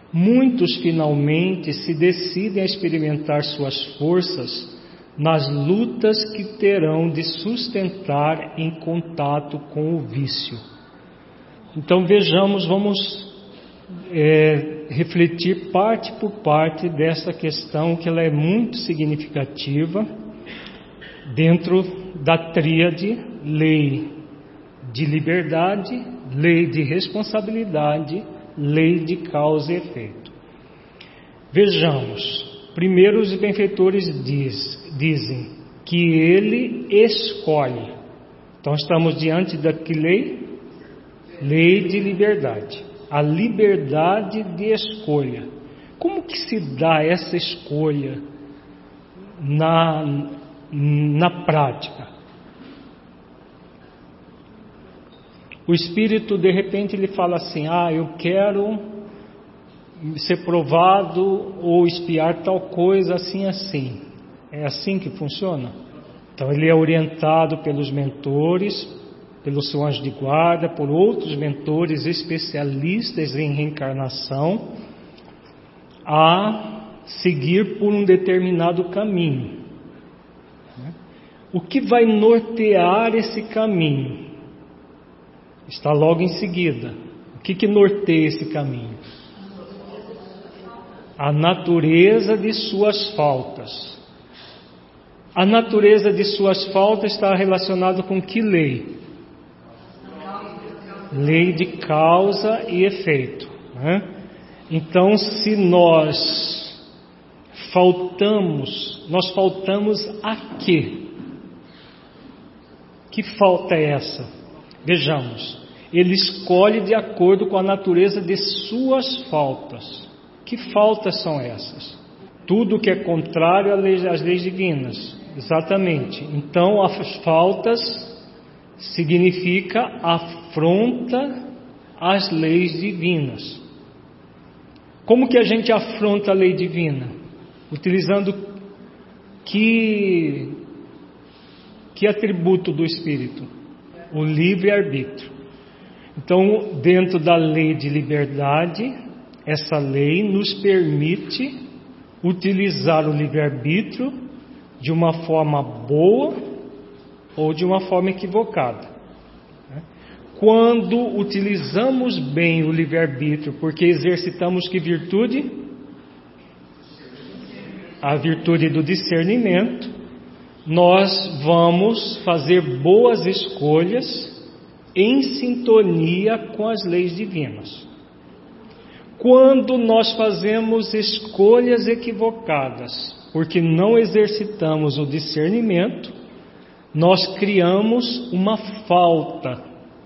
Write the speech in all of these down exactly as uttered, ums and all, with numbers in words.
muitos finalmente se decidem a experimentar suas forças nas lutas que terão de sustentar em contato com o vício. Então vejamos, vamos é, refletir parte por parte dessa questão, que ela é muito significativa dentro da tríade lei de liberdade, lei de responsabilidade, lei de causa e efeito. Vejamos. Primeiro, os benfeitores diz, dizem que ele escolhe. Então estamos diante da que lei? Lei de liberdade. A liberdade de escolha. Como que se dá essa escolha na, na prática? O espírito, de repente, ele fala assim: ah, eu quero ser provado ou espiar tal coisa assim, assim. É assim que funciona? Então ele é orientado pelos mentores, pelo seu anjo de guarda, por outros mentores especialistas em reencarnação, a seguir por um determinado caminho. O que vai nortear esse caminho? Está logo em seguida. O que que norteia esse caminho? A natureza de suas faltas. A natureza de suas faltas está relacionada com que lei? Lei de causa e efeito, né? Então, se nós faltamos, nós faltamos a quê? Que falta é essa? Vejamos, ele escolhe de acordo com a natureza de suas faltas. Que faltas são essas? Tudo que é contrário às leis divinas. Exatamente. Então, as faltas significa afronta às leis divinas. Como que a gente afronta a lei divina? Utilizando que, que atributo do espírito? O livre-arbítrio. Então, dentro da lei de liberdade, essa lei nos permite utilizar o livre-arbítrio de uma forma boa ou de uma forma equivocada. Quando utilizamos bem o livre-arbítrio, porque exercitamos que virtude? A virtude do discernimento, nós vamos fazer boas escolhas em sintonia com as leis divinas. Quando nós fazemos escolhas equivocadas, porque não exercitamos o discernimento, nós criamos uma falta,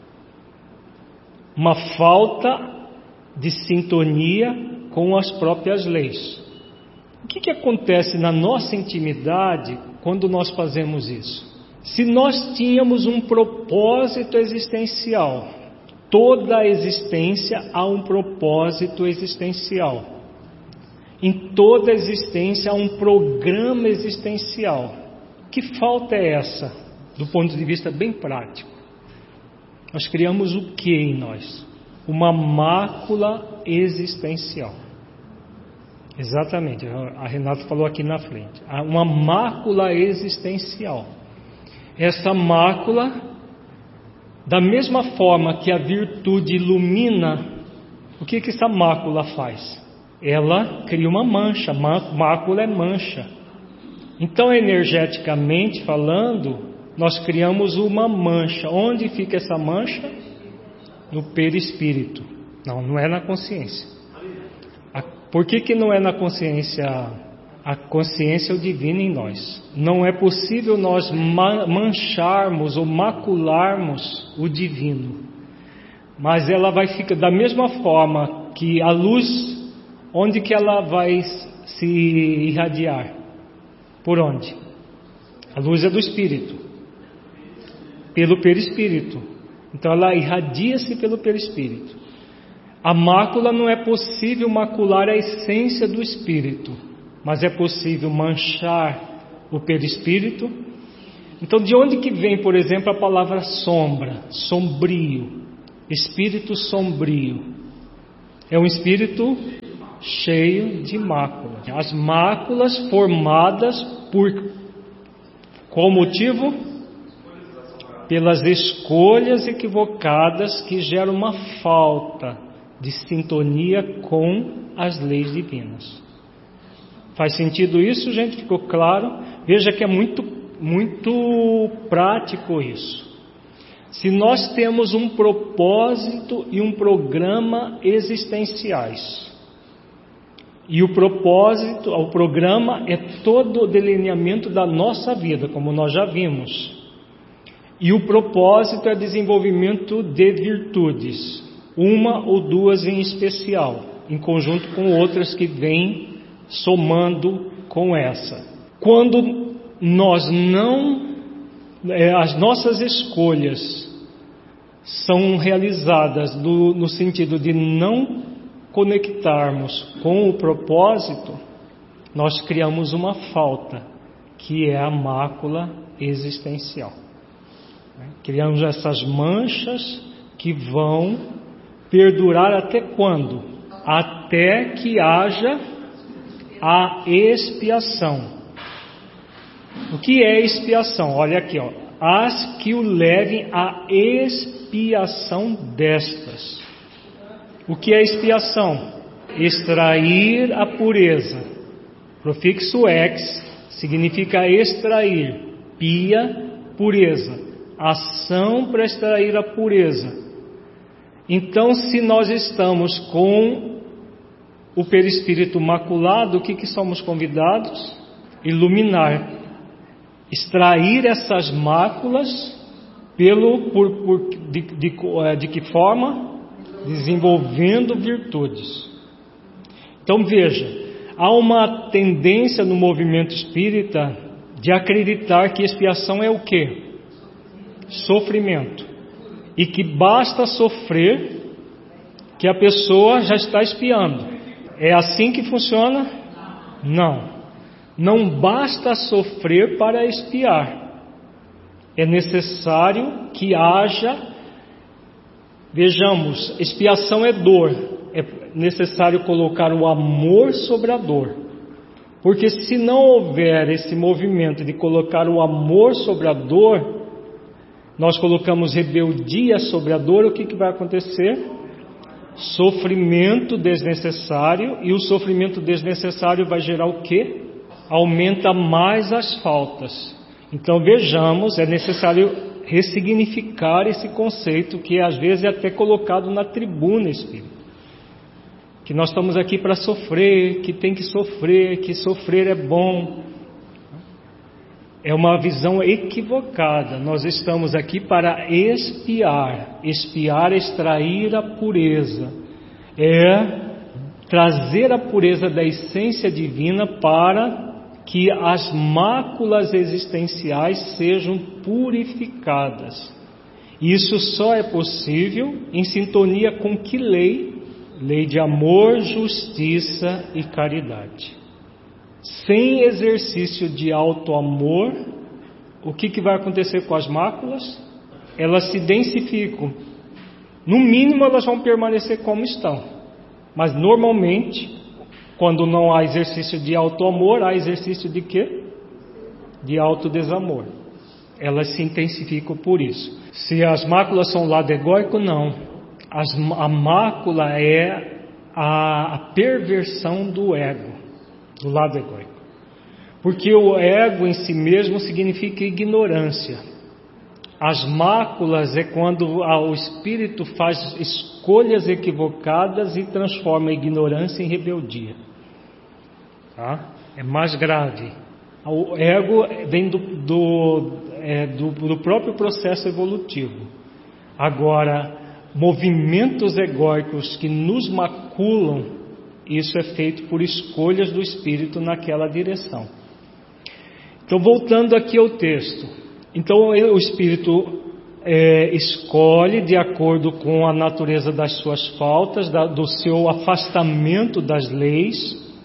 uma falta de sintonia com as próprias leis. O que que acontece na nossa intimidade quando nós fazemos isso? Se nós tínhamos um propósito existencial, toda a existência há um propósito existencial. Em toda a existência há um programa existencial. Que falta é essa, do ponto de vista bem prático? Nós criamos o que em nós? Uma mácula existencial. Exatamente, a Renata falou aqui na frente. Uma mácula existencial. Essa mácula, da mesma forma que a virtude ilumina, o que que essa mácula faz? Ela cria uma mancha, mácula é mancha. Então, energeticamente falando, nós criamos uma mancha. Onde fica essa mancha? No perispírito. Não, não é na consciência. Por que que não é na consciência? A consciência é o divino em nós. Não é possível nós mancharmos ou macularmos o divino. Mas ela vai ficar da mesma forma que a luz, onde que ela vai se irradiar? Por onde? A luz é do espírito. Pelo perispírito. Então ela irradia-se pelo perispírito. A mácula não é possível macular a essência do espírito, mas é possível manchar o perispírito. Então, de onde que vem, por exemplo, a palavra sombra, sombrio, espírito sombrio? É um espírito cheio de máculas. As máculas formadas por qual motivo? Pelas escolhas equivocadas que geram uma falta de sintonia com as leis divinas. Faz sentido isso, gente? Ficou claro? Veja que é muito, muito prático isso. Se nós temos um propósito e um programa existenciais, e o propósito, o programa é todo o delineamento da nossa vida, como nós já vimos. E o propósito é desenvolvimento de virtudes, uma ou duas em especial, em conjunto com outras que vêm somando com essa. Quando nós não, é, as nossas escolhas são realizadas no, no sentido de não conectarmos com o propósito, nós criamos uma falta, que é a mácula existencial. Criamos essas manchas que vão perdurar até quando? Até que haja a expiação. O que é expiação? Olha aqui, ó. As que o levem à expiação destas. O que é expiação? Extrair a pureza. Profixo ex significa extrair. Pia, pureza. Ação para extrair a pureza. Então, se nós estamos com o perispírito maculado, o que, que somos convidados? Iluminar, extrair essas máculas pelo, por, por, de, de, de que forma? Desenvolvendo virtudes. Então veja, há uma tendência no movimento espírita de acreditar que expiação é o quê? Sofrimento. E que basta sofrer que a pessoa já está expiando. É assim que funciona? Não. Não basta sofrer para expiar. É necessário que haja, vejamos, expiação é dor. É necessário colocar o amor sobre a dor. Porque se não houver esse movimento de colocar o amor sobre a dor, nós colocamos rebeldia sobre a dor, o que, que vai acontecer? Sofrimento desnecessário, e o sofrimento desnecessário vai gerar o quê? Aumenta mais as faltas. Então vejamos, é necessário ressignificar esse conceito que às vezes é até colocado na tribuna espírita. Que nós estamos aqui para sofrer, que tem que sofrer, que sofrer é bom. É uma visão equivocada. Nós estamos aqui para expiar. Expiar é extrair a pureza. É trazer a pureza da essência divina para que as máculas existenciais sejam purificadas. Isso só é possível em sintonia com que lei? Lei de amor, justiça e caridade. Sem exercício de auto-amor, o que, que vai acontecer com as máculas? Elas se densificam. No mínimo elas vão permanecer como estão. Mas normalmente, quando não há exercício de auto-amor, há exercício de quê? De auto-desamor. Elas se intensificam por isso. Se as máculas são lado egóico, não. As, a mácula é a, a perversão do ego. Do lado egóico. Porque o ego em si mesmo significa ignorância. As máculas é quando o espírito faz escolhas equivocadas e transforma a ignorância em rebeldia. Tá? É mais grave. O ego vem do, do, é, do, do próprio processo evolutivo. Agora, movimentos egóicos que nos maculam, isso é feito por escolhas do espírito naquela direção. Então, voltando aqui ao texto. Então, o espírito é, escolhe de acordo com a natureza das suas faltas, da, do seu afastamento das leis,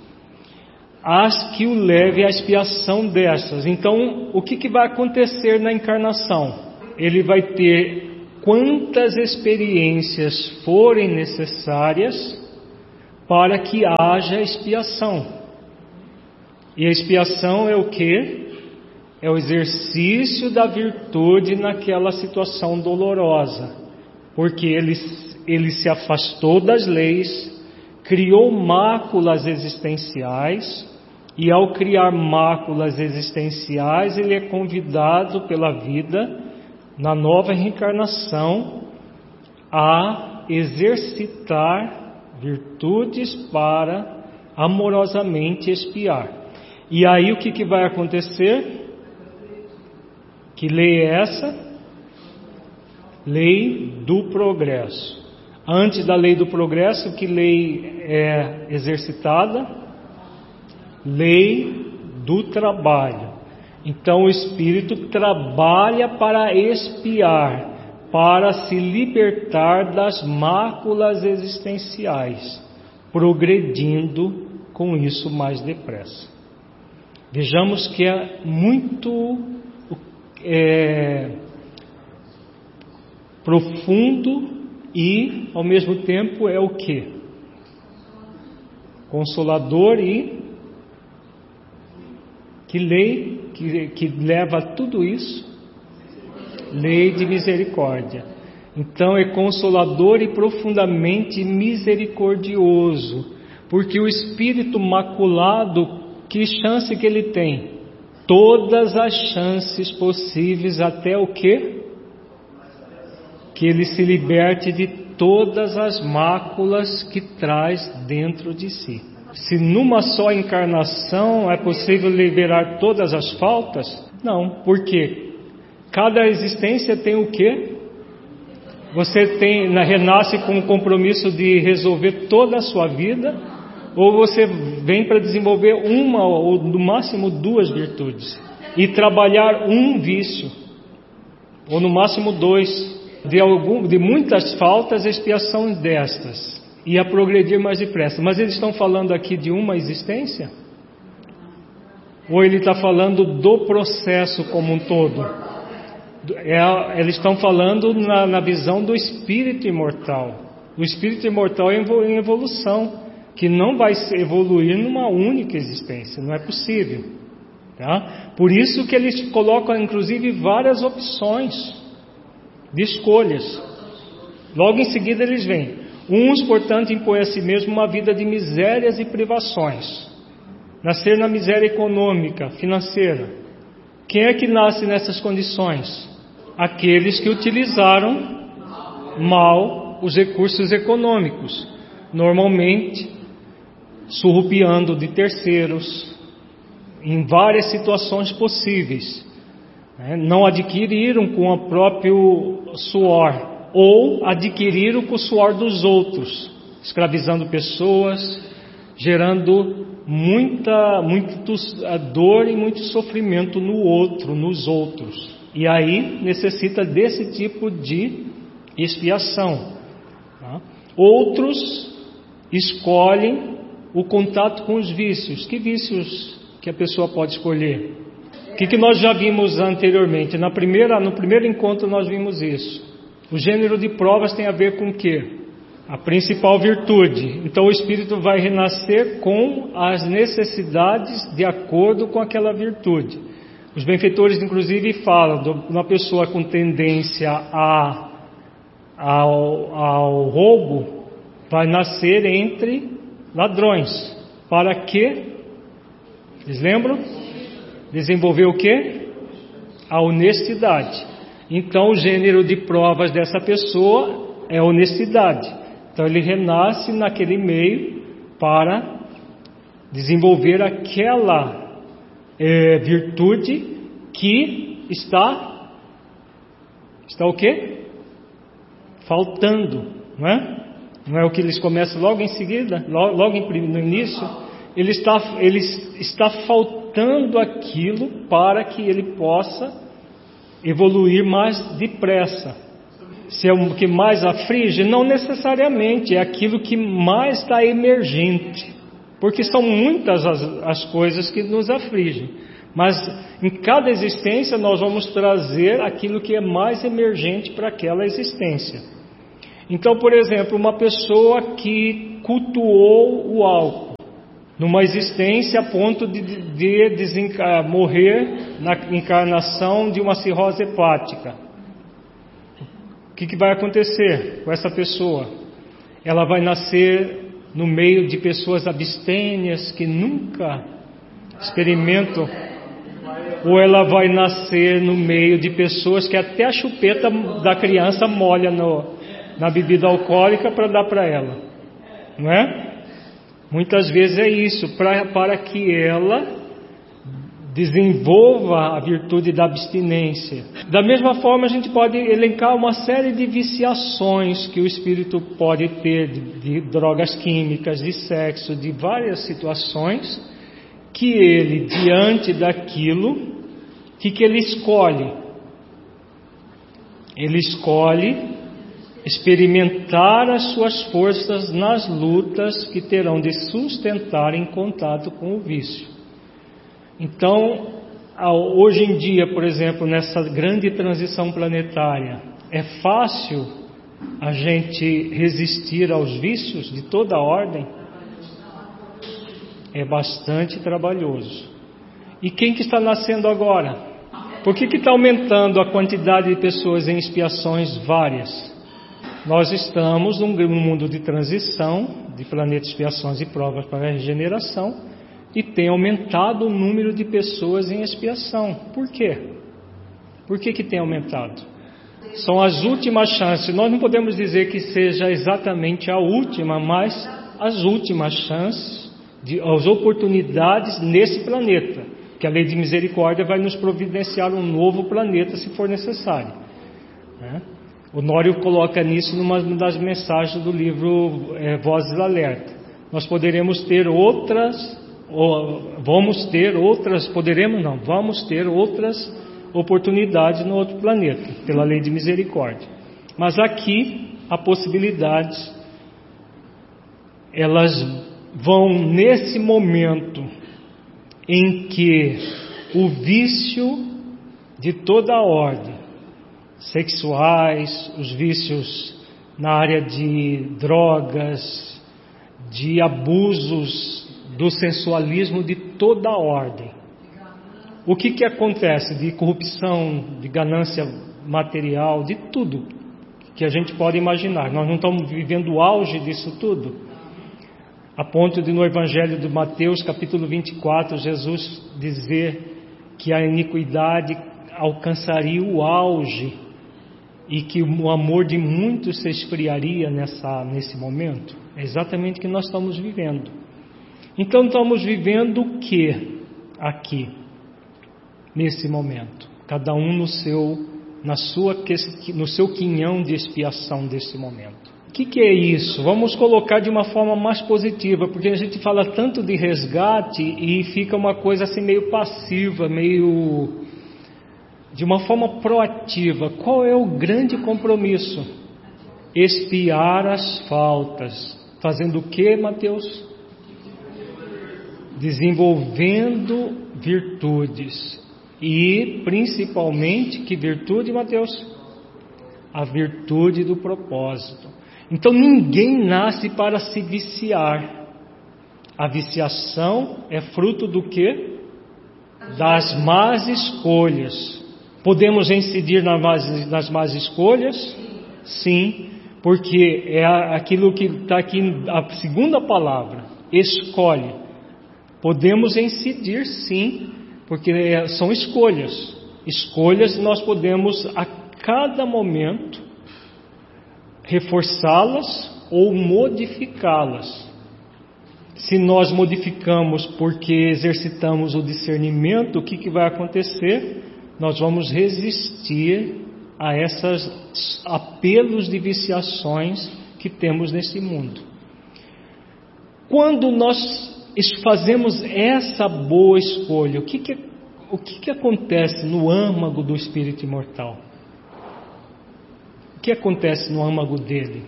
as que o leve à expiação dessas. Então, o que, que vai acontecer na encarnação? Ele vai ter quantas experiências forem necessárias para que haja expiação. E a expiação é o quê? É o exercício da virtude naquela situação dolorosa, porque ele, ele se afastou das leis, criou máculas existenciais, e ao criar máculas existenciais, ele é convidado pela vida, na nova reencarnação, a exercitar virtudes para amorosamente expiar. E aí o que, que vai acontecer? Que lei é essa? Lei do progresso. Antes da lei do progresso, que lei é exercitada? Lei do trabalho. Então o espírito trabalha para expiar, para se libertar das máculas existenciais, progredindo com isso mais depressa. Vejamos que é muito é, profundo e, ao mesmo tempo, é o quê? Consolador e que lei que, que leva a tudo isso? Lei de misericórdia. Então é consolador e profundamente misericordioso, porque o espírito maculado, que chance que ele tem? Todas as chances possíveis, até o quê? Que ele se liberte de todas as máculas que traz dentro de si. Se numa só encarnação é possível liberar todas as faltas? Não, porque cada existência tem o quê? Você tem, renasce com o compromisso de resolver toda a sua vida, ou você vem para desenvolver uma ou no máximo duas virtudes e trabalhar um vício, ou no máximo dois, de, algum, de muitas faltas, expiação destas, e a progredir mais depressa. Mas eles estão falando aqui de uma existência? Ou ele está falando do processo como um todo? É, eles estão falando na, na visão do espírito imortal. O espírito imortal é em evolução, que não vai evoluir numa única existência, não é possível, tá? Por isso que eles colocam inclusive várias opções de escolhas. Logo em seguida eles vêm: uns, portanto, impõem a si mesmo uma vida de misérias e privações, nascer na miséria econômica, financeira. Quem é que nasce nessas condições? Aqueles que utilizaram mal os recursos econômicos, normalmente surrupiando de terceiros, em várias situações possíveis, né? Não adquiriram com o próprio suor, ou adquiriram com o suor dos outros, escravizando pessoas, gerando muita, muita dor e muito sofrimento no outro, nos outros. E aí necessita desse tipo de expiação, tá? Outros escolhem o contato com os vícios. Que vícios que a pessoa pode escolher? O que, que nós já vimos anteriormente? Na primeira, no primeiro encontro nós vimos isso. O gênero de provas tem a ver com o quê? A principal virtude. Então o espírito vai renascer com as necessidades de acordo com aquela virtude. Os benfeitores inclusive falam de uma pessoa com tendência a, ao, ao roubo, vai nascer entre ladrões. Para quê? Vocês lembram? Desenvolver o quê? A honestidade. Então o gênero de provas dessa pessoa é honestidade. Então ele renasce naquele meio para desenvolver aquela é, virtude que está está o quê? Faltando, não é? Não é o que eles começam logo em seguida, logo, logo em, no início? Ele está, ele está faltando aquilo para que ele possa evoluir mais depressa. Se é o que mais aflige? Não necessariamente, é aquilo que mais está emergente, porque são muitas as, as coisas que nos afligem, mas em cada existência nós vamos trazer aquilo que é mais emergente para aquela existência. Então, por exemplo, uma pessoa que cultuou o álcool, numa existência a ponto de, de desenca- morrer na encarnação de uma cirrose hepática. O que, que vai acontecer com essa pessoa? Ela vai nascer no meio de pessoas abstêmias que nunca experimentam, ou ela vai nascer no meio de pessoas que até a chupeta da criança molha no, na bebida alcoólica para dar para ela, não é? Muitas vezes é isso, pra, para que ela desenvolva a virtude da abstinência. Da mesma forma, a gente pode elencar uma série de viciações que o espírito pode ter, de, de drogas químicas, de sexo, de várias situações, que ele, diante daquilo, o que, que ele escolhe? Ele escolhe experimentar as suas forças nas lutas que terão de sustentar em contato com o vício. Então, hoje em dia, por exemplo, nessa grande transição planetária, é fácil a gente resistir aos vícios de toda a ordem? É bastante trabalhoso. E quem que está nascendo agora? Por que que está aumentando a quantidade de pessoas em expiações várias? Nós estamos num mundo de transição, de planeta expiações e provas para a regeneração, e tem aumentado o número de pessoas em expiação. Por quê? Por que que tem aumentado? São as últimas chances. Nós não podemos dizer que seja exatamente a última, mas as últimas chances, de, as oportunidades nesse planeta, que a lei de misericórdia vai nos providenciar um novo planeta se for necessário, né? O Nório coloca nisso numa das mensagens do livro é, Vozes do Alerta. Nós poderemos ter outras, ou, vamos ter outras, poderemos não, vamos ter outras oportunidades no outro planeta, pela lei de misericórdia. Mas aqui, a possibilidade, elas vão nesse momento em que o vício de toda a ordem, sexuais, os vícios na área de drogas, de abusos do sensualismo de toda a ordem. O que que acontece de corrupção, de ganância material, de tudo que a gente pode imaginar? Nós não estamos vivendo o auge disso tudo? A ponto de no Evangelho de Mateus, capítulo vinte e quatro, Jesus dizer que a iniquidade alcançaria o auge e que o amor de muitos se esfriaria nessa, nesse momento. É exatamente o que nós estamos vivendo. Então estamos vivendo o que aqui, nesse momento? Cada um no seu, na sua, no seu quinhão de expiação desse momento. O que, que é isso? Vamos colocar de uma forma mais positiva, porque a gente fala tanto de resgate e fica uma coisa assim meio passiva, meio... de uma forma proativa. Qual é o grande compromisso? Expiar as faltas. Fazendo o que, Mateus? Desenvolvendo virtudes. E, principalmente, que virtude, Mateus? A virtude do propósito. Então, ninguém nasce para se viciar. A viciação é fruto do que? Das más escolhas. Podemos incidir nas más, nas más escolhas? Sim, porque é aquilo que está aqui, a segunda palavra, escolhe. Podemos incidir, sim, porque são escolhas. Escolhas nós podemos a cada momento reforçá-las ou modificá-las. Se nós modificamos porque exercitamos o discernimento, o que, que vai acontecer? Nós vamos resistir a esses apelos de viciações que temos nesse mundo. Quando nós fazemos essa boa escolha, o que, que, o que, que acontece no âmago do espírito imortal? O que acontece no âmago dele?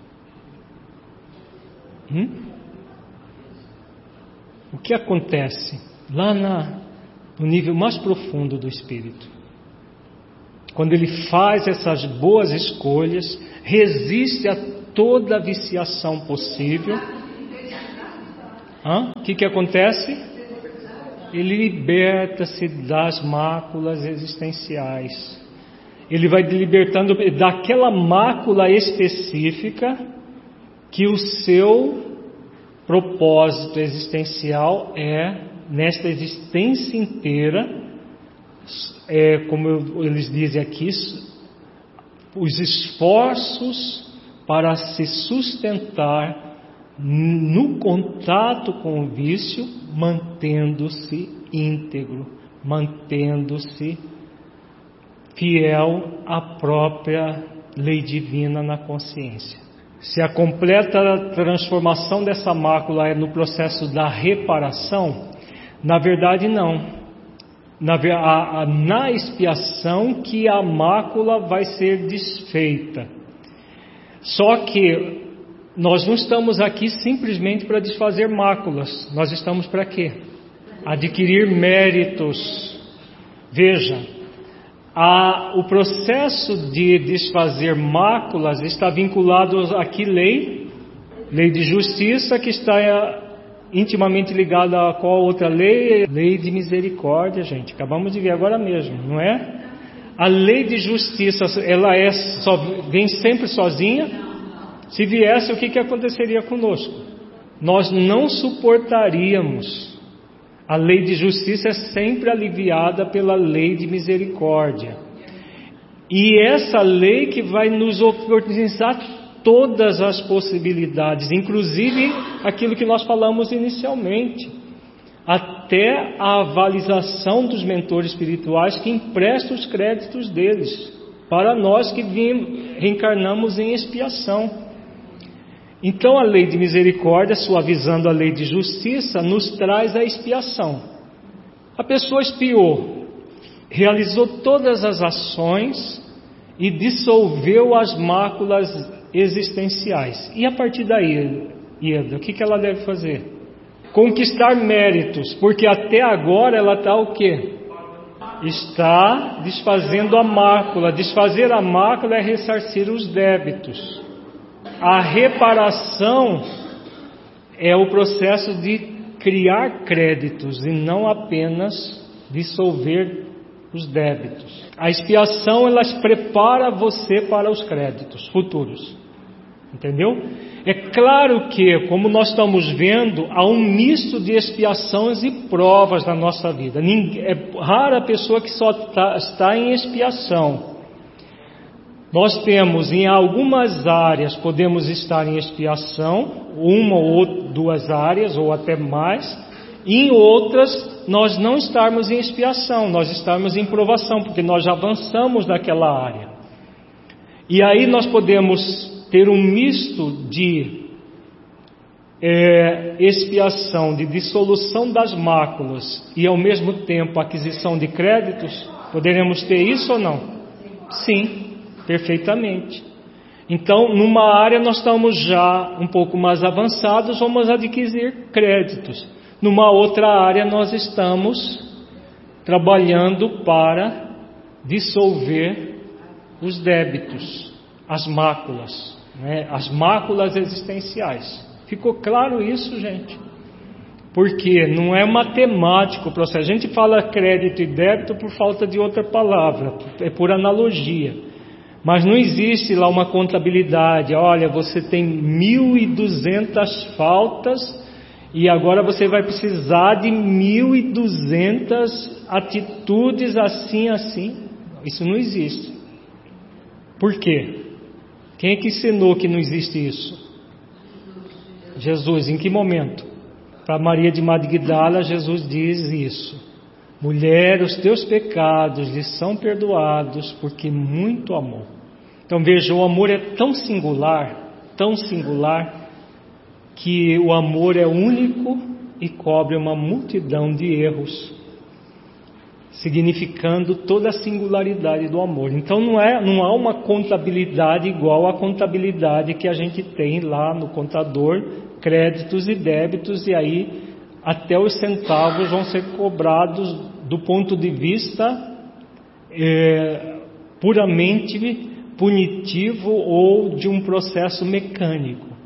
Hum? O que acontece lá na, no nível mais profundo do espírito? Quando ele faz essas boas escolhas, resiste a toda viciação possível, O que que acontece? Ele liberta-se das máculas existenciais. Ele vai libertando daquela mácula específica que o seu propósito existencial é, nesta existência inteira, é, como eu, eles dizem aqui, os esforços para se sustentar no contato com o vício, mantendo-se íntegro, mantendo-se fiel à própria lei divina na consciência. Se a completa transformação dessa mácula é no processo da reparação, na verdade não. Na, a, a, na expiação que a mácula vai ser desfeita. Só que nós não estamos aqui simplesmente para desfazer máculas. Nós estamos para quê? Adquirir méritos. Veja, a, o processo de desfazer máculas está vinculado a que lei? Lei de justiça, que está intimamente ligada a qual outra lei? Lei de misericórdia, gente. Acabamos de ver agora mesmo, não é? A lei de justiça, ela é só, vem sempre sozinha? Se viesse, o que, que aconteceria conosco? Nós não suportaríamos. A lei de justiça é sempre aliviada pela lei de misericórdia. E essa lei que vai nos oportunizar todas as possibilidades, inclusive aquilo que nós falamos inicialmente, até a avalização dos mentores espirituais que emprestam os créditos deles, para nós que vim, reencarnamos em expiação. Então a lei de misericórdia, suavizando a lei de justiça, nos traz a expiação. A pessoa expiou, realizou todas as ações e dissolveu as máculas existenciais. E a partir daí, Ieda, o que, que ela deve fazer? Conquistar méritos, porque até agora ela está o quê? Está desfazendo a mácula. Desfazer a mácula é ressarcir os débitos. A reparação é o processo de criar créditos e não apenas dissolver os débitos. A expiação, ela prepara você para os créditos futuros. Entendeu? É claro que, como nós estamos vendo, há um misto de expiações e provas na nossa vida. É rara a pessoa que só está, está em expiação. Nós temos, em algumas áreas, podemos estar em expiação, uma ou duas áreas, ou até mais. E em outras, nós não estarmos em expiação, nós estamos em provação, porque nós já avançamos naquela área. E aí nós podemos ter um misto de é, expiação, de dissolução das máculas e ao mesmo tempo aquisição de créditos. Poderemos ter isso ou não? Sim, perfeitamente. Então, numa área nós estamos já um pouco mais avançados, vamos adquirir créditos. Numa outra área nós estamos trabalhando para dissolver os débitos, as máculas, né? As máculas existenciais. Ficou claro isso, gente? Porque não é matemático o processo. A gente fala crédito e débito por falta de outra palavra, é por analogia. Mas não existe lá uma contabilidade. Olha, você tem mil e duzentas faltas e agora você vai precisar de mil e duzentas atitudes assim, assim. Isso não existe. Por quê? Quem é que ensinou que não existe isso? Jesus. Em que momento? Para Maria de Magdala, Jesus diz isso. Mulher, os teus pecados lhes são perdoados porque muito amou. Então veja, o amor é tão singular, tão singular, que o amor é único e cobre uma multidão de erros, significando toda a singularidade do amor. Então não, é, não há uma contabilidade igual à contabilidade que a gente tem lá no contador, créditos e débitos, e aí até os centavos vão ser cobrados do ponto de vista é, puramente punitivo ou de um processo mecânico.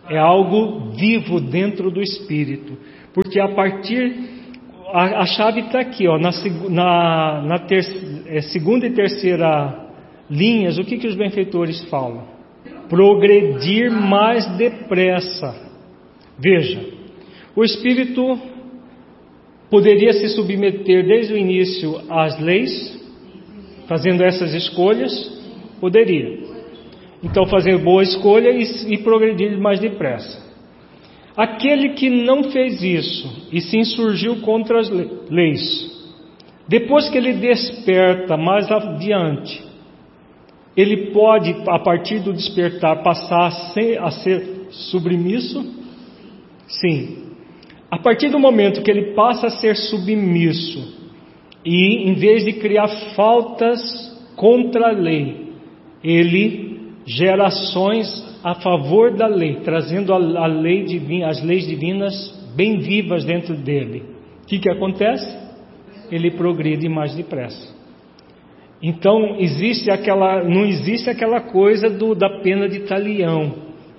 É algo vivo dentro do espírito. Porque a partir... A, a chave está aqui, ó, na, na, na ter, é, segunda e terceira linhas. O que, que os benfeitores falam? Progredir mais depressa. Veja, o espírito poderia se submeter desde o início às leis, fazendo essas escolhas? Poderia. Então fazer boa escolha e, e progredir mais depressa. Aquele que não fez isso e se insurgiu contra as leis, depois que ele desperta mais adiante, ele pode, a partir do despertar, passar a ser, a ser submisso? Sim. A partir do momento que ele passa a ser submisso e, em vez de criar faltas contra a lei, ele gera ações a favor da lei, trazendo a, a lei divina, as leis divinas bem vivas dentro dele. O que, que acontece? Ele progride mais depressa. Então existe aquela, não existe aquela coisa do, da pena de talião.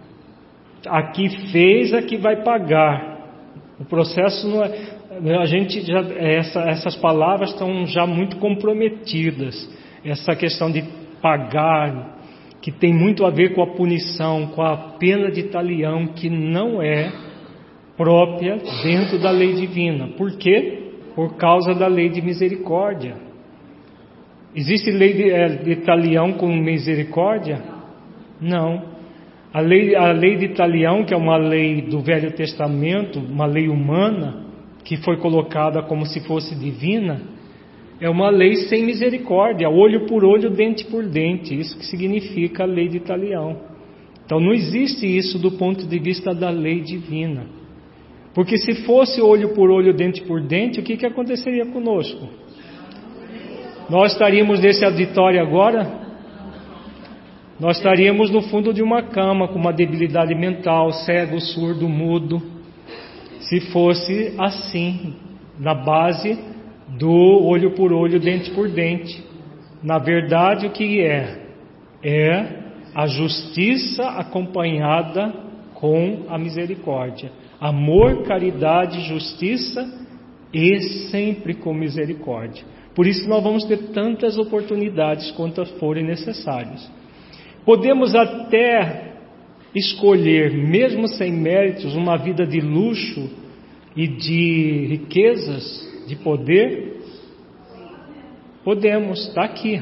Aqui fez, aqui vai pagar. O processo não é. A gente já, essa, essas palavras estão já muito comprometidas. Essa questão de pagar, que tem muito a ver com a punição, com a pena de talião, que não é própria dentro da lei divina. Por quê? Por causa da lei de misericórdia. Existe lei de, é, de talião com misericórdia? Não. A lei, a lei de talião, que é uma lei do Velho Testamento, uma lei humana, que foi colocada como se fosse divina, é uma lei sem misericórdia, olho por olho, dente por dente. Isso que significa a lei de talião. Então não existe isso do ponto de vista da lei divina. Porque se fosse olho por olho, dente por dente, o que, que aconteceria conosco? Nós estaríamos nesse auditório agora? Nós estaríamos no fundo de uma cama, com uma debilidade mental, cego, surdo, mudo. Se fosse assim, na base do olho por olho, dente por dente. Na verdade, o que é? É a justiça acompanhada com a misericórdia. Amor, caridade, justiça e sempre com misericórdia. Por isso nós vamos ter tantas oportunidades quantas forem necessárias. Podemos até escolher, mesmo sem méritos, uma vida de luxo e de riquezas, de poder? Podemos, está aqui.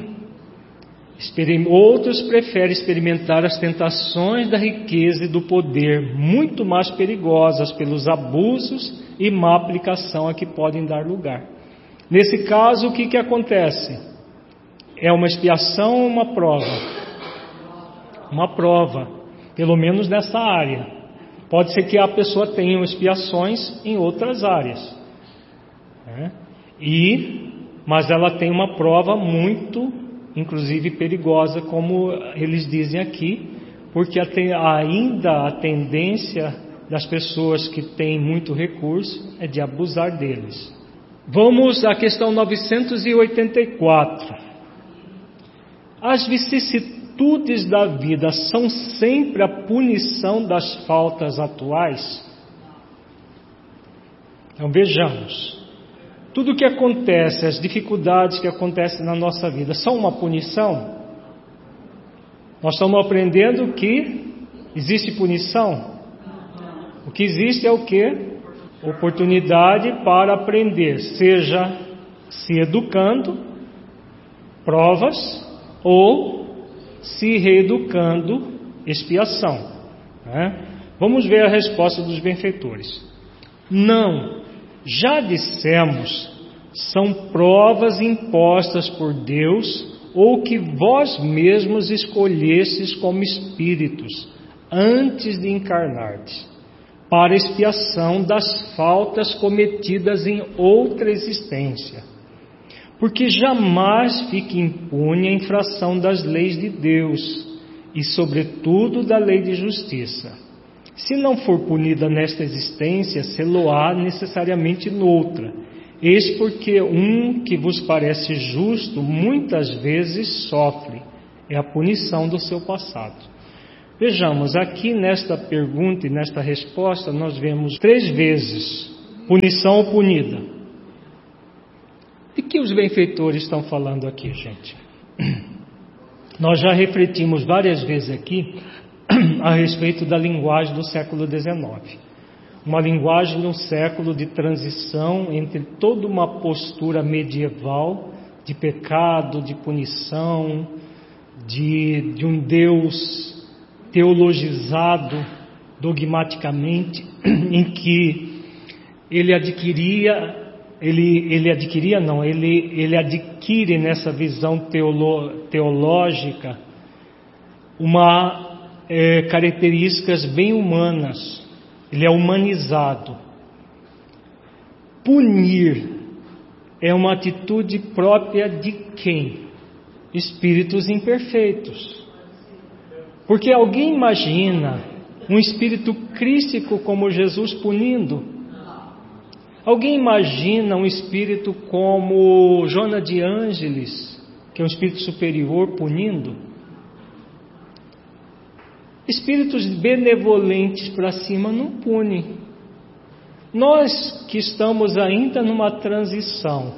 Outros preferem experimentar as tentações da riqueza e do poder, muito mais perigosas pelos abusos e má aplicação a que podem dar lugar. Nesse caso, o que, que acontece? É uma expiação ou uma prova? Uma prova, pelo menos nessa área. Pode ser que a pessoa tenha expiações em outras áreas. É. E, mas ela tem uma prova muito, inclusive perigosa, como eles dizem aqui, porque ainda a tendência das pessoas que têm muito recurso é de abusar deles. Vamos à questão novecentos e oitenta e quatro. As vicissitudes da vida são sempre a punição das faltas atuais? Então vejamos. Tudo o que acontece, as dificuldades que acontecem na nossa vida, são uma punição? Nós estamos aprendendo que existe punição? O que existe é o quê? Oportunidade para aprender, seja se educando, provas, ou se reeducando, expiação. Né? Vamos ver a resposta dos benfeitores. Não. Já dissemos, são provas impostas por Deus ou que vós mesmos escolhestes como espíritos antes de encarnardes, para expiação das faltas cometidas em outra existência. Porque jamais fique impune a infração das leis de Deus e, sobretudo, da lei de justiça. Se não for punida nesta existência, sê-lo-á necessariamente noutra. Eis porque um que vos parece justo, muitas vezes sofre. É a punição do seu passado. Vejamos, aqui nesta pergunta e nesta resposta, nós vemos três vezes punição ou punida. De que os benfeitores estão falando aqui, gente? Nós já refletimos várias vezes aqui a respeito da linguagem do século dezenove. Uma linguagem de um século de transição entre toda uma postura medieval de pecado, de punição, de, de um Deus teologizado dogmaticamente, em que ele adquiria, ele, ele adquiria não, ele, ele adquire nessa visão teolo, teológica uma é, características bem humanas. Ele é humanizado. Punir é uma atitude própria de quem? Espíritos imperfeitos. Porque alguém imagina um espírito crístico como Jesus punindo? Alguém imagina um espírito como Joana de Ângeles, que é um espírito superior, punindo? Espíritos benevolentes para cima não punem. Nós que estamos ainda numa transição,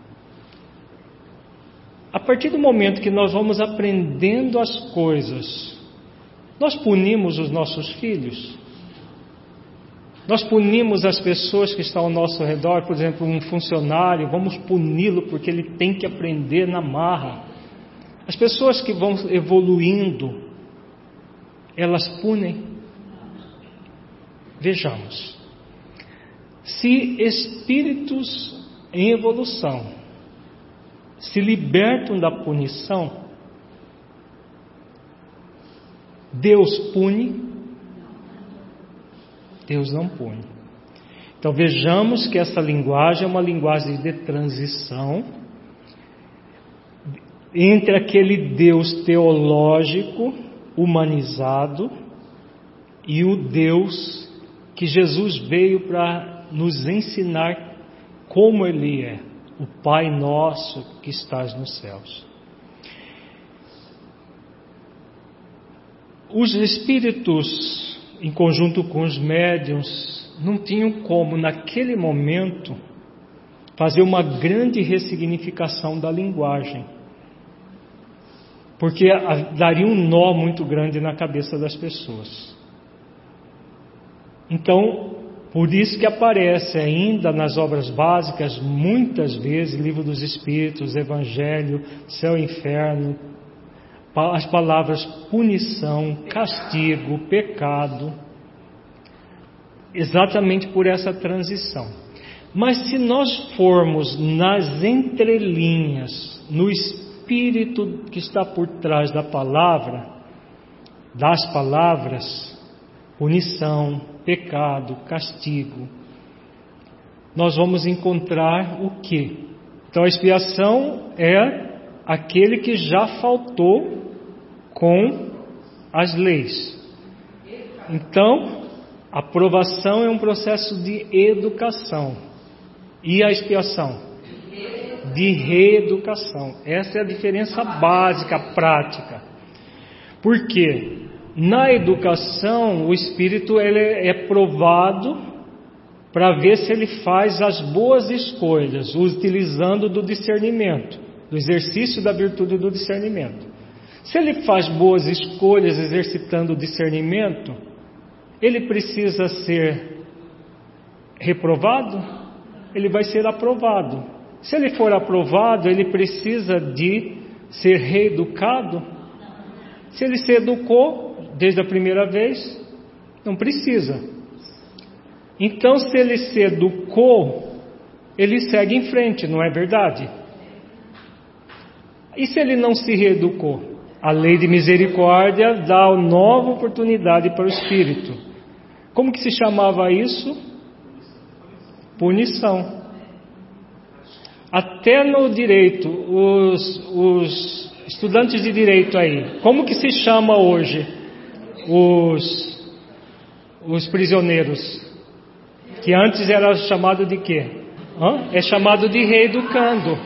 a partir do momento que nós vamos aprendendo as coisas, nós punimos os nossos filhos? Nós punimos as pessoas que estão ao nosso redor, por exemplo, um funcionário, vamos puni-lo porque ele tem que aprender na marra. As pessoas que vão evoluindo, elas punem? Vejamos. Se espíritos em evolução se libertam da punição, Deus pune? Deus não pune. Então vejamos que essa linguagem é uma linguagem de transição entre aquele Deus teológico, humanizado, e o Deus que Jesus veio para nos ensinar como Ele é, o Pai nosso que estás nos céus. Os espíritos, em conjunto com os médiuns, não tinham como, naquele momento, fazer uma grande ressignificação da linguagem, porque daria um nó muito grande na cabeça das pessoas. Então, por isso que aparece ainda nas obras básicas, muitas vezes, Livro dos Espíritos, Evangelho, Céu e Inferno, as palavras punição, castigo, pecado, exatamente por essa transição. Mas se nós formos nas entrelinhas, no espírito que está por trás da palavra, das palavras, punição, pecado, castigo, nós vamos encontrar o quê? Então a expiação é aquele que já faltou com as leis. Então, a provação é um processo de educação. E a expiação? De reeducação. Essa é a diferença básica, prática. Por quê? Na educação, o espírito ele é provado para ver se ele faz as boas escolhas, utilizando do discernimento, do exercício da virtude do discernimento. Se ele faz boas escolhas exercitando o discernimento, ele precisa ser reprovado? Ele vai ser aprovado. Se ele for aprovado, ele precisa de ser reeducado? Se ele se educou desde a primeira vez, não precisa. Então, se ele se educou, ele segue em frente, não é verdade? E se ele não se reeducou? A lei de misericórdia dá uma nova oportunidade para o espírito. Como que se chamava isso? Punição. Até no direito, os, os estudantes de direito aí, como que se chama hoje os, os prisioneiros? Que antes era chamado de quê? Hã? É chamado de reeducando.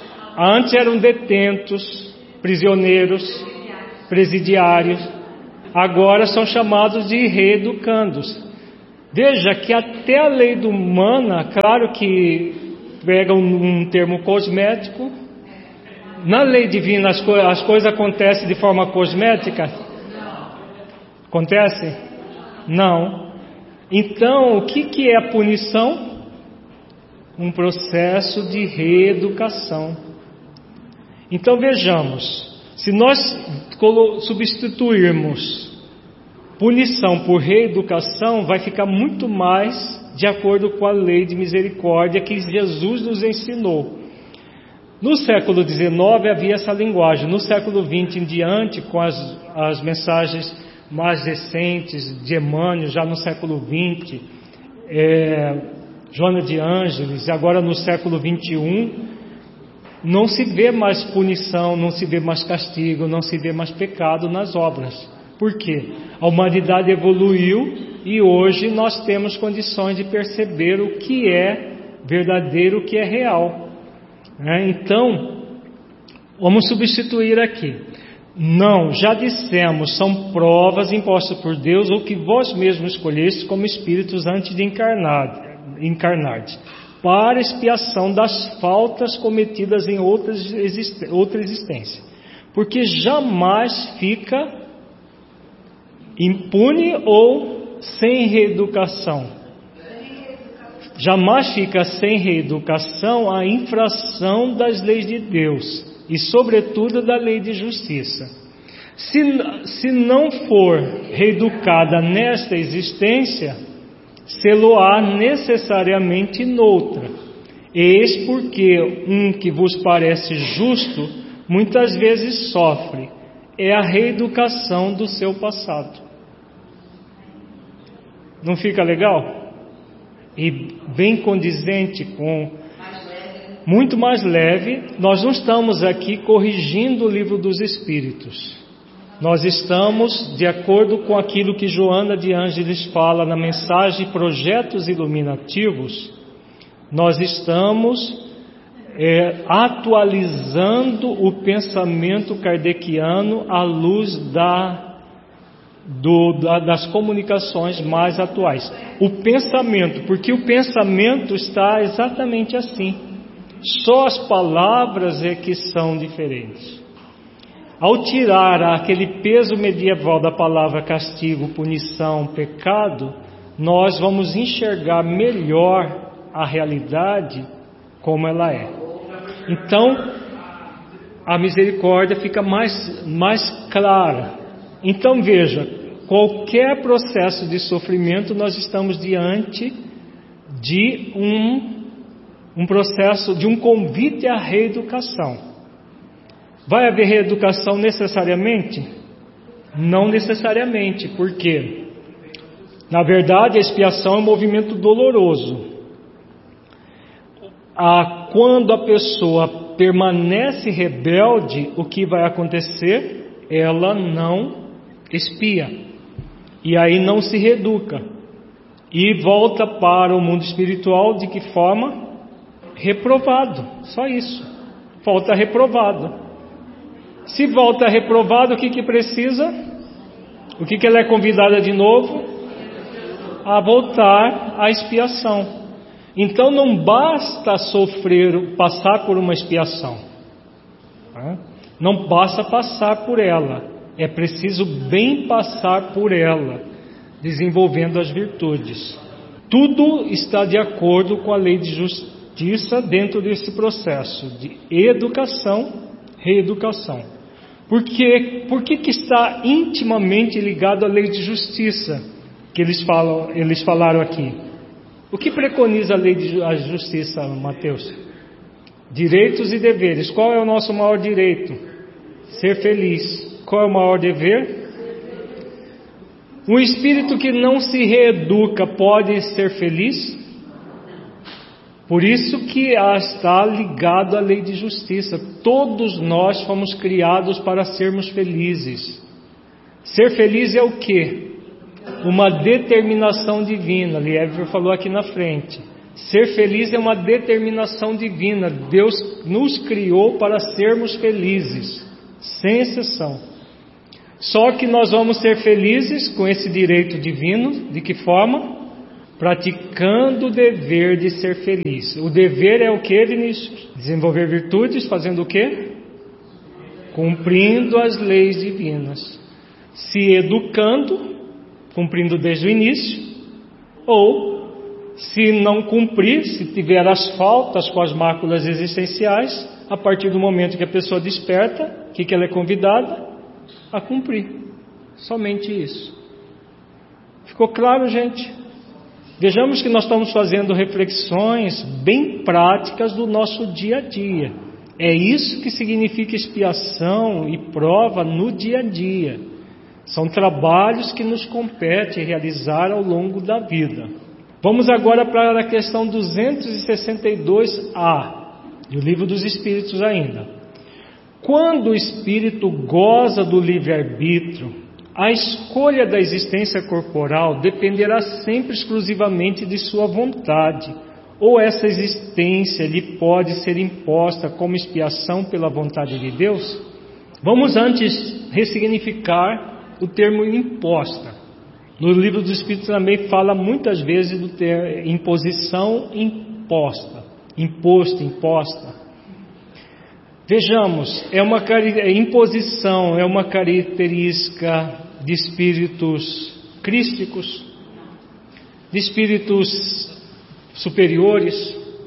Antes eram detentos, prisioneiros, presidiários. agora são chamados de reeducandos. Veja que até a lei humana, claro que pega um, um termo cosmético, na lei divina as, co- as coisas acontecem de forma cosmética? Acontece? Não. Então, o que, que é a punição? Um processo de reeducação. Então vejamos, se nós substituirmos punição por reeducação, vai ficar muito mais de acordo com a lei de misericórdia que Jesus nos ensinou. No século dezenove havia essa linguagem, no século vinte em diante, com as, as mensagens mais recentes de Emmanuel, já no século vinte, é, Joana de Ângeles, e agora no século vinte e um, não se vê mais punição, não se vê mais castigo, não se vê mais pecado nas obras. Por quê? A humanidade evoluiu e hoje nós temos condições de perceber o que é verdadeiro, o que é real. É, então, vamos substituir aqui. Não, já dissemos, são provas impostas por Deus ou que vós mesmos escolhestes como espíritos antes de encarnar, encarnardes, para expiação das faltas cometidas em outras exist- outra existência. Porque jamais fica impune ou sem reeducação. Jamais fica sem reeducação a infração das leis de Deus e, sobretudo, da lei de justiça. Se, se não for reeducada nesta existência, sê-lo-á necessariamente noutra. Eis porque um que vos parece justo, muitas vezes sofre. É a reeducação do seu passado. Não fica legal? E bem condizente com... Muito mais leve. Nós não estamos aqui corrigindo o livro dos Espíritos. Nós estamos de acordo com aquilo que Joana de Ângeles fala na mensagem Projetos Iluminativos. Nós estamos é, atualizando o pensamento kardeciano à luz da... Do, da, das comunicações mais atuais. O pensamento, porque o pensamento está exatamente assim. Só as palavras é que são diferentes. Ao tirar aquele peso medieval da palavra castigo, punição, pecado, nós vamos enxergar melhor a realidade como ela é. Então, a misericórdia fica mais, mais clara. Então veja, qualquer processo de sofrimento nós estamos diante de um, um processo, de um convite à reeducação. Vai haver reeducação necessariamente? Não necessariamente, porque na verdade a expiação é um movimento doloroso. Ah, quando a pessoa permanece rebelde, o que vai acontecer? Ela não expia, e aí não se reeduca, e volta para o mundo espiritual de que forma? Reprovado, só isso, volta reprovado. Se volta reprovado, o que que precisa? O que que ela é convidada de novo? A voltar à expiação. Então não basta sofrer, passar por uma expiação, não basta passar por ela. É preciso bem passar por ela, desenvolvendo as virtudes. Tudo está de acordo com a lei de justiça dentro desse processo de educação, reeducação. Por quê? Por que que está intimamente ligado à lei de justiça que eles falam, eles falaram aqui? O que preconiza a lei de a justiça, Mateus? Direitos e deveres. Qual é o nosso maior direito? Ser feliz. Qual é o maior dever? Um espírito que não se reeduca pode ser feliz? Por isso que está ligado à lei de justiça. Todos nós fomos criados para sermos felizes. Ser feliz é o quê? Uma determinação divina. Lieber falou aqui na frente. Ser feliz é uma determinação divina. Deus nos criou para sermos felizes, sem exceção. Só que nós vamos ser felizes com esse direito divino, de que forma? Praticando o dever de ser feliz. O dever é o que, Vinícius? Desenvolver virtudes, fazendo o quê? Cumprindo as leis divinas. Se educando, cumprindo desde o início, ou se não cumprir, se tiver as faltas com as máculas existenciais, a partir do momento que a pessoa desperta, o que, que ela é convidada? A cumprir. Somente isso. Ficou claro, gente? Vejamos que nós estamos fazendo reflexões bem práticas do nosso dia a dia. É isso que significa expiação e prova no dia a dia. São trabalhos que nos compete realizar ao longo da vida. Vamos agora para a questão duzentos e sessenta e dois A, do Livro dos Espíritos ainda. Quando o espírito goza do livre-arbítrio, a escolha da existência corporal dependerá sempre exclusivamente de sua vontade, ou essa existência lhe pode ser imposta como expiação pela vontade de Deus? Vamos antes ressignificar o termo imposta. No Livro dos Espíritos também fala muitas vezes do termo imposição imposta, imposto, imposta. Vejamos, é uma imposição, é uma característica de espíritos crísticos, de espíritos superiores,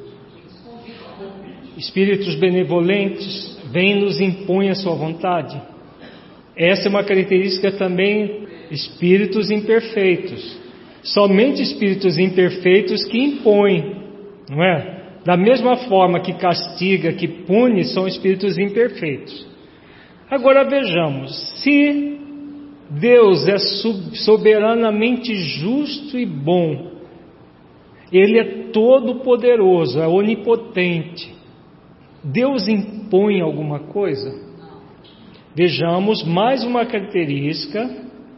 espíritos benevolentes, vem e nos impõe a sua vontade. Essa é uma característica também de espíritos imperfeitos. Somente espíritos imperfeitos que impõem, não é? Da mesma forma que castiga, que pune, são espíritos imperfeitos. Agora vejamos, se Deus é soberanamente justo e bom, Ele é todo poderoso, é onipotente, Deus impõe alguma coisa? Vejamos mais uma característica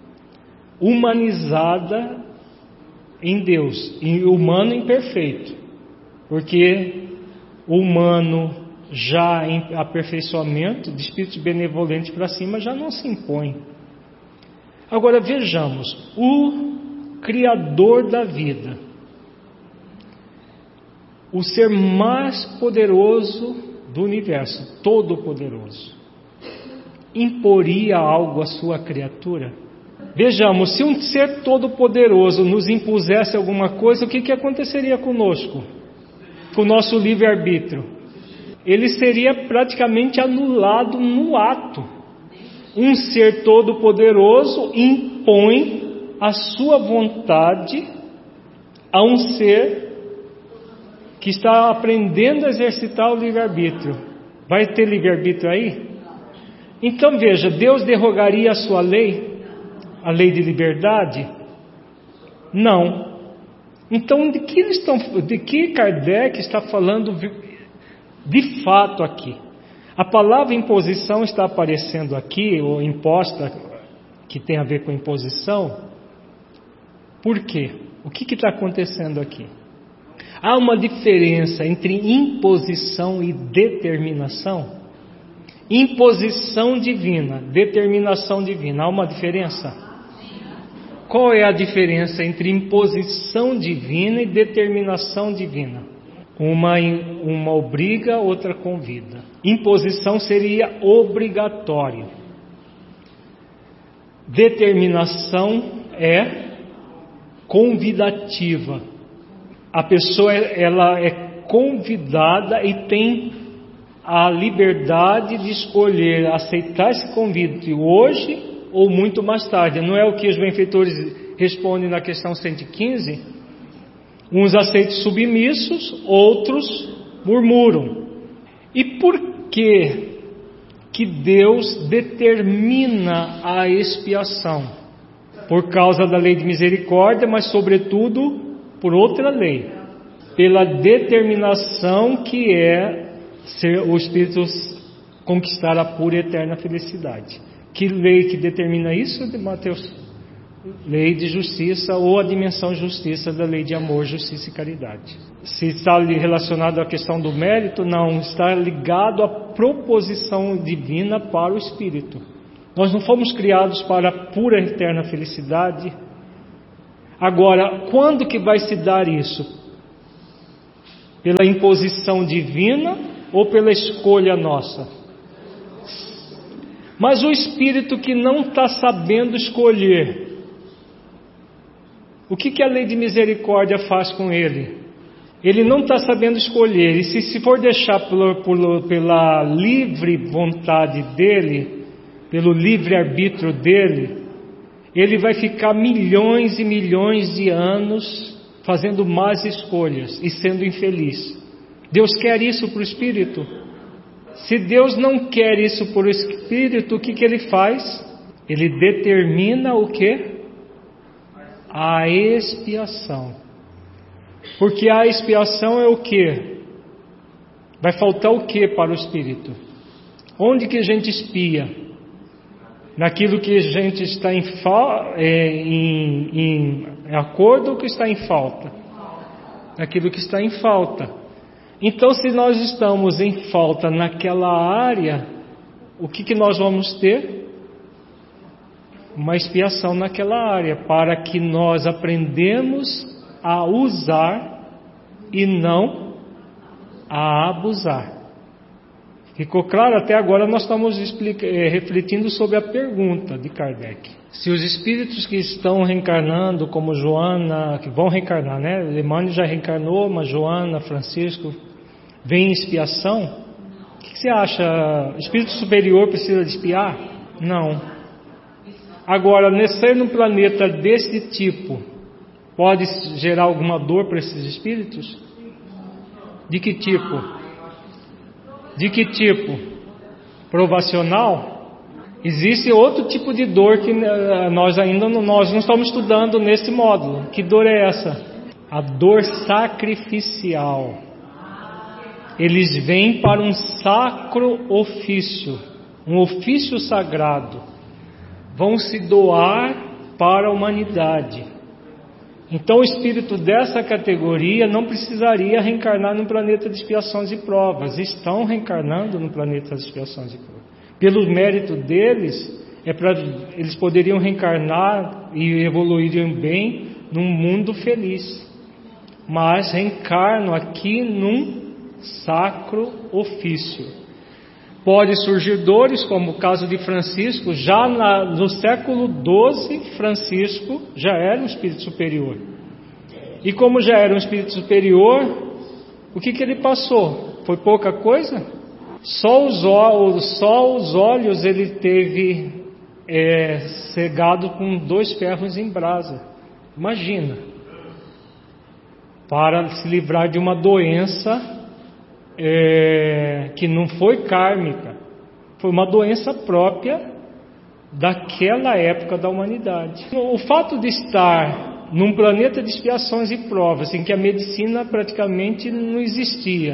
humanizada em Deus, e humano imperfeito. Porque o humano já em aperfeiçoamento, de espíritos benevolentes para cima, já não se impõe. Agora vejamos, o Criador da vida, o ser mais poderoso do universo, todo-poderoso, imporia algo à sua criatura? Vejamos, se um ser todo-poderoso nos impusesse alguma coisa, o que, que aconteceria conosco? Com o nosso livre-arbítrio? Ele seria praticamente anulado no ato. Um ser todo-poderoso impõe a sua vontade a um ser que está aprendendo a exercitar o livre-arbítrio. Vai ter livre-arbítrio aí? Então veja, Deus derrogaria a sua lei? A lei de liberdade? Não. Então, de que, eles estão, de que Kardec está falando de fato aqui? A palavra imposição está aparecendo aqui, ou imposta, que tem a ver com imposição. Por quê? O que está acontecendo aqui? Há uma diferença entre imposição e determinação? Imposição divina, determinação divina, há uma diferença? Qual é a diferença entre imposição divina e determinação divina? Uma, uma obriga, outra convida. Imposição seria obrigatório. Determinação é convidativa. A pessoa ela é convidada e tem a liberdade de escolher aceitar esse convite hoje ou muito mais tarde. Não é o que os benfeitores respondem na questão cento e quinze? Uns aceitam submissos, outros murmuram. E por que que Deus determina a expiação? Por causa da lei de misericórdia, mas sobretudo por outra lei, pela determinação que é ser o Espírito conquistar a pura e eterna felicidade. Que lei que determina isso, Mateus? Lei de justiça, ou a dimensão justiça da lei de amor, justiça e caridade. Se está relacionado à questão do mérito, não, está ligado à proposição divina para o espírito. Nós não fomos criados para a pura e eterna felicidade. Agora, quando que vai se dar isso? Pela imposição divina ou pela escolha nossa? Mas o espírito que não está sabendo escolher, o que, que a lei de misericórdia faz com ele? Ele não está sabendo escolher, e se, se for deixar pela, pela, pela livre vontade dele, pelo livre arbítrio dele, ele vai ficar milhões e milhões de anos fazendo más escolhas e sendo infeliz. Deus quer isso para o espírito? Se Deus não quer isso para o espírito, o que, que ele faz? Ele determina o quê? A expiação. Porque a expiação é o quê? Vai faltar o quê para o espírito? Onde que a gente expia? Naquilo que a gente está em, fa... é, em, em acordo ou que está em falta? Naquilo que está em falta. Então, se nós estamos em falta naquela área, o que, que nós vamos ter? Uma expiação naquela área, para que nós aprendemos a usar e não a abusar. Ficou claro? Até agora nós estamos explica- é, refletindo sobre a pergunta de Kardec. Se os espíritos que estão reencarnando, como Joana, que vão reencarnar, né? Emmanuel já reencarnou, mas Joana, Francisco, vem em expiação, o que, que você acha? Espírito superior precisa de expiar? Não. Agora, nascer num planeta desse tipo, pode gerar alguma dor para esses espíritos? De que tipo? De que tipo? Provacional? Existe outro tipo de dor que nós ainda não, nós não estamos estudando nesse módulo. Que dor é essa? A dor sacrificial. Eles vêm para um sacro ofício, um ofício sagrado. Vão se doar para a humanidade. Então o espírito dessa categoria não precisaria reencarnar no planeta de expiações e provas. Estão reencarnando no planeta de expiações e provas. Pelo mérito deles, é pra, eles poderiam reencarnar e evoluírem bem num mundo feliz. Mas reencarnam aqui num sacro ofício. Pode surgir dores, como o caso de Francisco. Já na, no século doze, Francisco já era um espírito superior. E como já era um espírito superior, o que, que ele passou? Foi pouca coisa? Só os olhos, só os olhos ele teve é, cegado com dois ferros em brasa. Imagina. Para se livrar de uma doença É, que não foi kármica, foi uma doença própria daquela época da humanidade. O fato de estar num planeta de expiações e provas, em que a medicina praticamente não existia,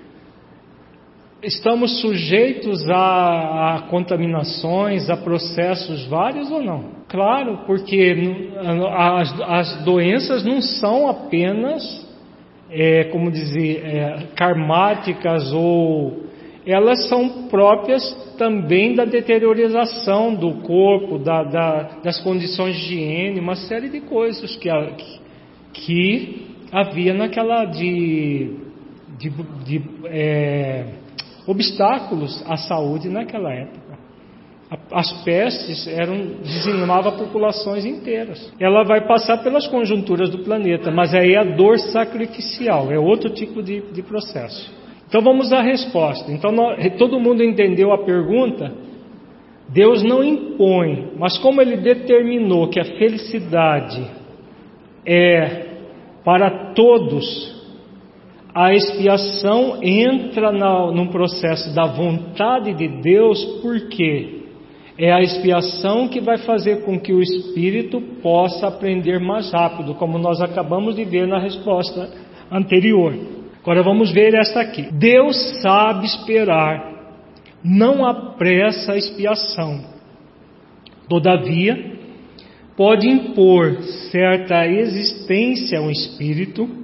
estamos sujeitos a, a contaminações, a processos vários ou não? Claro, porque as, as doenças não são apenas É, como dizer, é, karmáticas, ou elas são próprias também da deteriorização do corpo, da, da, das condições de higiene, uma série de coisas que, que, que havia naquela de, de, de é, obstáculos à saúde naquela época. As pestes eram, dizimavam populações inteiras. Ela vai passar pelas conjunturas do planeta, mas aí é a dor sacrificial, é outro tipo de, de processo. Então vamos à resposta. Então nós, todo mundo entendeu a pergunta? Deus não impõe, mas como Ele determinou que a felicidade é para todos, a expiação entra na, no processo da vontade de Deus, por quê? É a expiação que vai fazer com que o espírito possa aprender mais rápido, como nós acabamos de ver na resposta anterior. Agora vamos ver esta aqui. Deus sabe esperar, não apressa a expiação. Todavia, pode impor certa existência ao espírito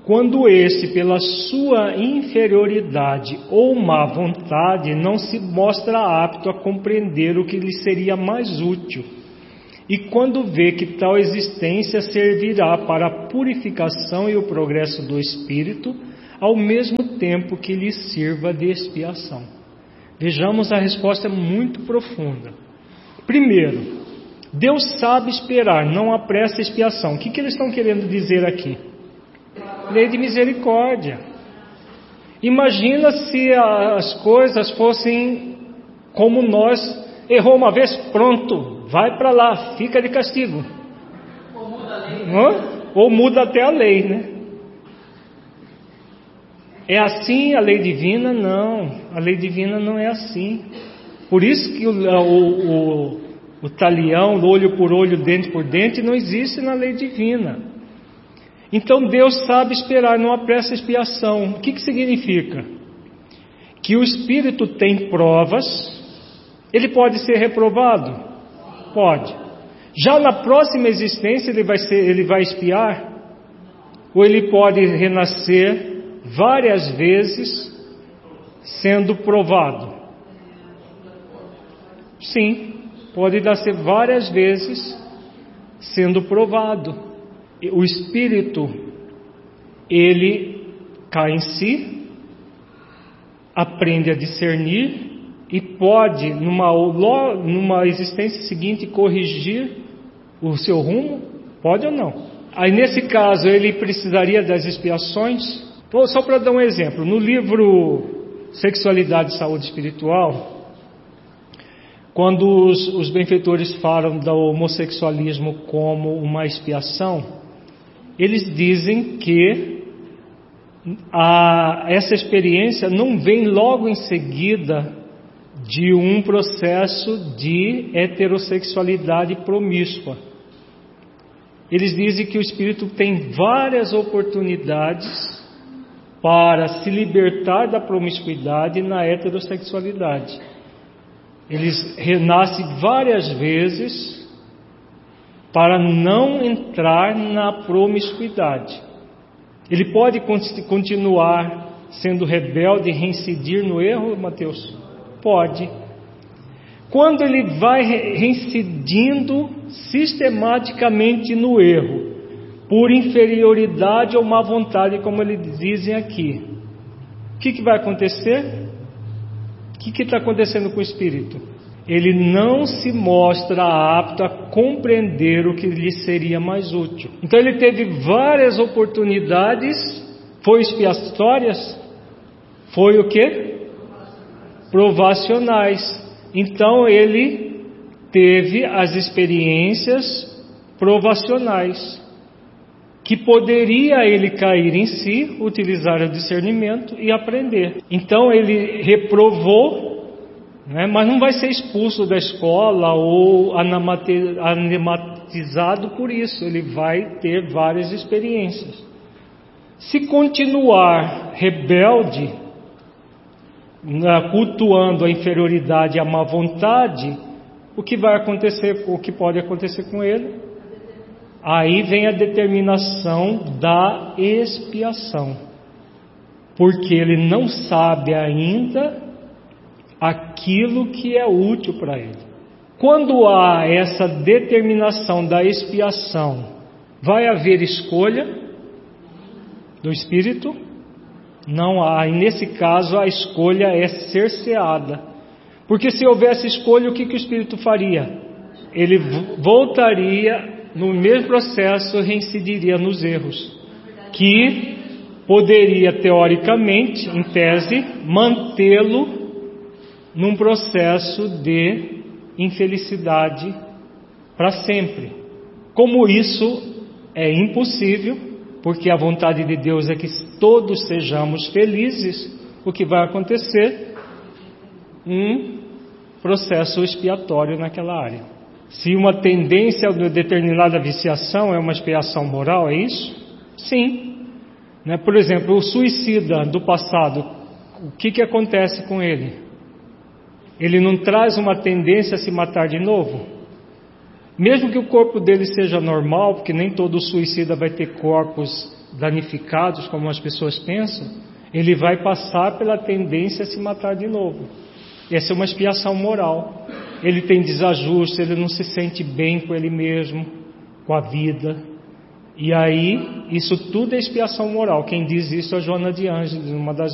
quando este, pela sua inferioridade ou má vontade, não se mostra apto a compreender o que lhe seria mais útil, e quando vê que tal existência servirá para a purificação e o progresso do espírito, ao mesmo tempo que lhe sirva de expiação. Vejamos, a resposta é muito profunda. Primeiro, Deus sabe esperar, não apressa a expiação. O que, que eles estão querendo dizer aqui? Lei de misericórdia. Imagina se as coisas fossem como nós. Errou uma vez, pronto, vai para lá, fica de castigo. Ou muda a lei, né? Ou muda até a lei, né? É assim a lei divina? Não, a lei divina não é assim. Por isso que o, o, o, o talião, olho por olho, dente por dente, não existe na lei divina. Então Deus sabe esperar, não apressa a expiação. O que, que significa? Que o Espírito tem provas. Ele pode ser reprovado? Pode. Já na próxima existência ele vai, ser, ele vai expiar? Ou ele pode renascer várias vezes sendo provado? Sim, pode nascer várias vezes sendo provado. O Espírito, ele cai em si, aprende a discernir e pode, numa, numa existência seguinte, corrigir o seu rumo? Pode ou não? Aí, nesse caso, ele precisaria das expiações? Só para dar um exemplo, no livro Sexualidade e Saúde Espiritual, quando os, os benfeitores falam do homossexualismo como uma expiação, eles dizem que a, essa experiência não vem logo em seguida de um processo de heterossexualidade promíscua. Eles dizem que o espírito tem várias oportunidades para se libertar da promiscuidade na heterossexualidade. Eles renascem várias vezes para não entrar na promiscuidade. Ele pode continuar sendo rebelde e reincidir no erro, Mateus? Pode. Quando ele vai reincidindo sistematicamente no erro, por inferioridade ou má vontade, como eles dizem aqui, o que, que vai acontecer? O que está acontecendo com o espírito? Ele não se mostra apto a compreender o que lhe seria mais útil. Então ele teve várias oportunidades. Foi expiatórias? Foi o quê? Provacionais. Então ele teve as experiências provacionais, que poderia ele cair em si, utilizar o discernimento e aprender. Então ele reprovou, né, mas não vai ser expulso da escola ou anamatizado por isso. Ele vai ter várias experiências. Se continuar rebelde, cultuando a inferioridade e a má vontade, o que vai acontecer, o que pode acontecer com ele? Aí vem a determinação da expiação, porque ele não sabe ainda aquilo que é útil para ele. Quando há essa determinação da expiação, vai haver escolha do espírito? Não há, e nesse caso a escolha é cerceada, porque se houvesse escolha, o que, que o espírito faria? Ele voltaria no mesmo processo, reincidiria nos erros, que poderia teoricamente, em tese, mantê-lo num processo de infelicidade para sempre. Como isso é impossível, porque a vontade de Deus é que todos sejamos felizes, o que vai acontecer? Um processo expiatório naquela área. Se uma tendência de determinada viciação é uma expiação moral, é isso? Sim. Né? Por exemplo, o suicida do passado, o que, que acontece com ele? Ele não traz uma tendência a se matar de novo? Mesmo que o corpo dele seja normal, porque nem todo suicida vai ter corpos danificados, como as pessoas pensam, ele vai passar pela tendência a se matar de novo. Essa é uma expiação moral. Ele tem desajuste, ele não se sente bem com ele mesmo, com a vida. E aí, isso tudo é expiação moral. Quem diz isso é Joana de Ângeles, uma das